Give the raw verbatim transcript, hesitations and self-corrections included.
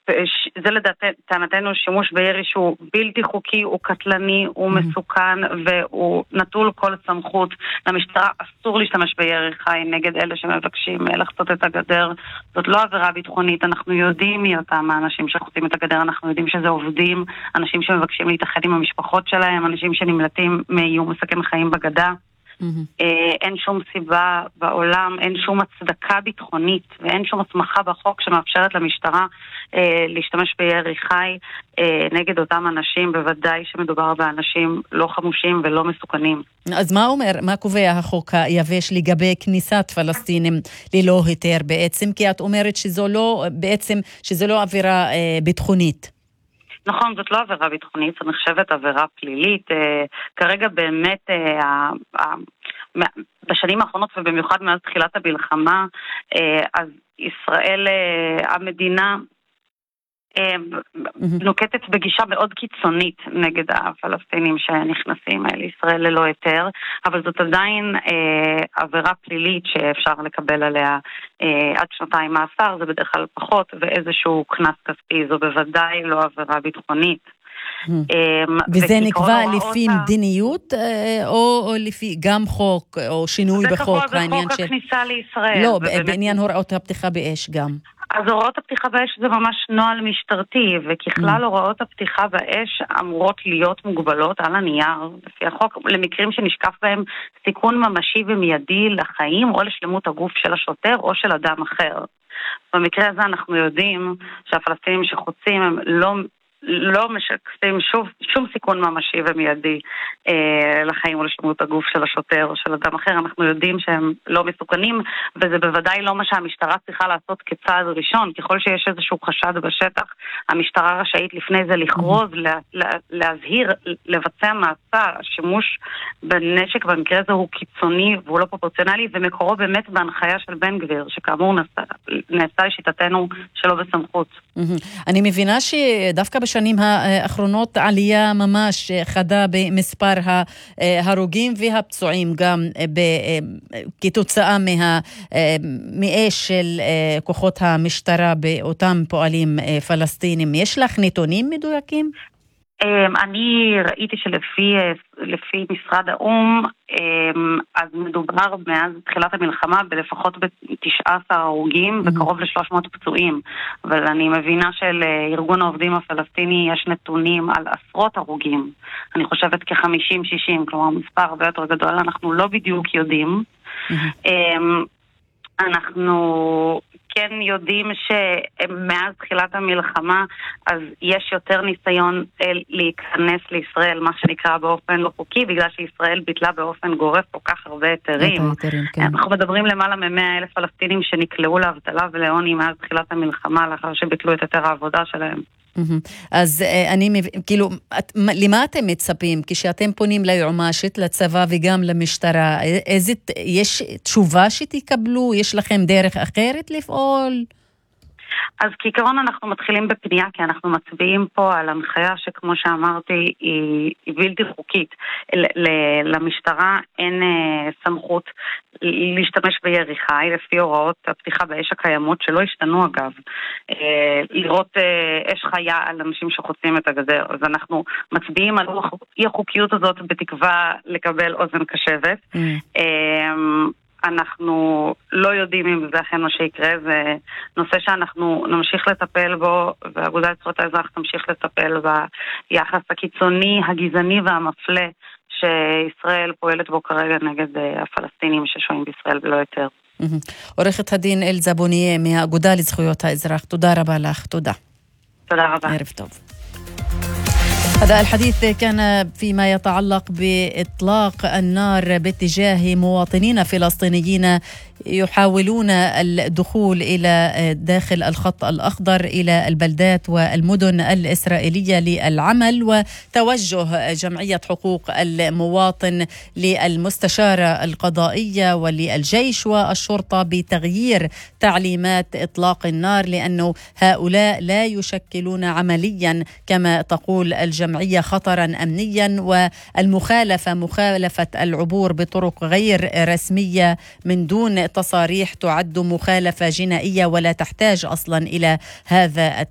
זה לדעתנו שימוש בירי שהוא בלתי חוקי, הוא קטלני, הוא מסוכן והוא נטול כל סמכות. למשטרה אסור להשתמש בירי חי נגד אלה שמבקשים לחצות את הגדר. זאת לא עבירה ביטחונית, אנחנו יודעים מי אותם האנשים שחוצים את הגדר, אנחנו יודעים שזה עובדים, אנשים שמבקשים להתאחד עם המשפחות שלהם, אנשים שנמלטים מאיום מסכן חיים בגדה. אין שום סיבה בעולם, אין שום הצדקה ביטחונית ואין שום הסמכה בחוק שמאפשרת למשטרה להשתמש בירי חי נגד אותם אנשים, בוודאי שמדובר באנשים לא חמושים ולא מסוכנים. אז מה אומר, מה קובע החוק היבש לגבי כניסת פלסטינים ללא היתר בעצם? כי את אומרת שזו לא, בעצם, שזו לא עבירה ביטחונית. נכון, זאת לא עבירה ביטחונית, זו נחשבת עבירה פלילית. כרגע באמת, בשנים האחרונות ובמיוחד מאז תחילת המלחמה, אז ישראל, המדינה, נוקטת בגישה מאוד קיצונית נגד הפלסטינים שנכנסים לישראל ללא היתר, אבל זאת עדיין עבירה פלילית שאפשר לקבל עליה עד שנתיים מאסר, זה בדרך כלל פחות, ואיזשהו קנס כספי, זו בוודאי לא עבירה ביטחונית. וזה נקבע לפי מדיניות או לפי גם חוק או שינוי בחוק? זה בחוק הכניסה לישראל. לא, בעניין הוראות הפתיחה באש גם. אז הוראות הפתיחה באש זה ממש נוהל משטרתי, וככלל הוראות הפתיחה באש אמורות להיות מוגבלות על הנייר, לפי החוק, למקרים שנשקף בהם סיכון ממשי ומיידי לחיים או לשלמות הגוף של השוטר או של אדם אחר. במקרה הזה אנחנו יודעים שהפלסטינים שחוצים הם לא... לא משקפים שוב, שום סיכון ממשי ומיידי אה, לחיים או לשלמות הגוף של השוטר או של אדם אחר. אנחנו יודעים שהם לא מסוכנים, וזה בוודאי לא מה שהמשטרה צריכה לעשות כצעד ראשון. ככל שיש איזשהו חשד בשטח, המשטרה רשאית לפני זה לכרוז, לה, לה, להזהיר, לבצע מעשה. השימוש בנשק במקרה הזה הוא קיצוני והוא לא פרופורציונלי, ומקורו באמת בהנחיה של בן גביר, שכאמור נעשה, נעשה לשיטתנו שלא בסמכות. אני מבינה שדווקא בשנים האחרונות עלייה ממש חדה במספר ההרוגים והפצועים גם כתוצאה מאש של כוחות המשטרה באותם פועלים פלסטינים. יש לך נתונים מדויקים? אני ראיתי שלפי לפי משרד האום, אז מדובר מאז תחילת המלחמה בלפחות ב-תשעה עשר הרוגים וקרוב ל-שלוש מאות פצועים. אבל אני מבינה שלארגון העובדים הפלסטיני יש נתונים על עשרות הרוגים. אני חושבת כ-חמישים שישים, כלומר מספר הרבה יותר גדול, אנחנו לא בדיוק יודעים. אנחנו כן יודעים שמאז תחילת המלחמה אז יש יותר ניסיון להיכנס לישראל, מה שנקרא באופן לא חוקי, בגלל שישראל ביטלה באופן גורף כל כך הרבה היתרים. כן. אנחנו מדברים למעלה מ-מאה אלף פלסטינים שנקלעו לאבטלה ולעוני מאז תחילת המלחמה לאחר שביטלו את היתר העבודה שלהם. אז אני מבין, כאילו, למה אתם מצפים כשאתם פונים ליועמ"שית, לצבא וגם למשטרה? איזה, יש תשובה שתקבלו? יש לכם דרך אחרת לפעול? אז כעיקרון אנחנו מתחילים בפנייה, כי אנחנו מצביעים פה על הנחיה שכמו שאמרתי היא, היא בלתי חוקית. למשטרה אין סמכות להשתמש בירי חי לפי הוראות הפתיחה באש הקיימות שלא השתנו אגב. לראות אש חיה על אנשים שחוצים את הגדר. אז אנחנו מצביעים על אי החוקיות הזאת בתקווה לקבל אוזן קשבת. Mm. אנחנו לא יודעים אם זה אכן מה שיקרה, זה נושא שאנחנו נמשיך לטפל בו, והאגודה לזכויות האזרח תמשיך לטפל ביחס הקיצוני, הגזעני והמפלה שישראל פועלת בו כרגע נגד הפלסטינים ששוהים בישראל בלא היתר. עורכת הדין אלזה בוניה מהאגודה לזכויות האזרח, תודה רבה לך, תודה. תודה רבה. ערב טוב. هذا الحديث كان فيما يتعلق بإطلاق النار باتجاه مواطنين فلسطينيين يحاولون الدخول إلى داخل الخط الأخضر إلى البلدات والمدن الإسرائيلية للعمل، وتوجه جمعية حقوق المواطن للمستشارة القضائية وللجيش والشرطة بتغيير تعليمات إطلاق النار، لأنه هؤلاء لا يشكلون عمليا كما تقول الجمعية خطرا أمنيا، والمخالفة مخالفة العبور بطرق غير رسمية من دون تصاريح تعد مخالفة جنائية ولا تحتاج أصلا إلى هذا